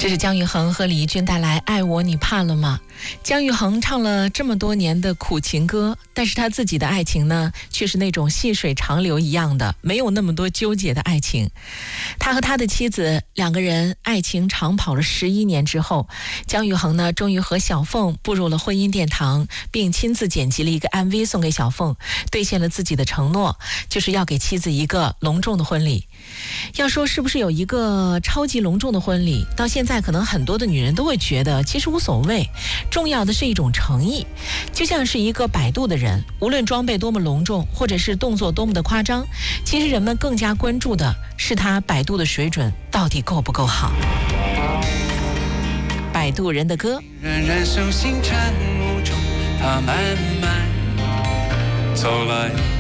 这是姜育恒和李翊君带来《爱我你怕了吗》。姜育恒唱了这么多年的苦情歌，但是他自己的爱情呢，却是那种细水长流一样的，没有那么多纠结的爱情。他和他的妻子两个人爱情长跑了11年之后，姜育恒呢，终于和小凤步入了婚姻殿堂，并亲自剪辑了一个 MV 送给小凤，兑现了自己的承诺，就是要给妻子一个隆重的婚礼。要说是不是有一个超级隆重的婚礼，到现在可能很多的女人都会觉得其实无所谓，重要的是一种诚意。就像是一个摆渡的人，无论装备多么隆重，或者是动作多么的夸张，其实人们更加关注的是他摆渡的水准到底够不够好。摆渡人的歌， 人人手心沾雾中，他慢慢走来。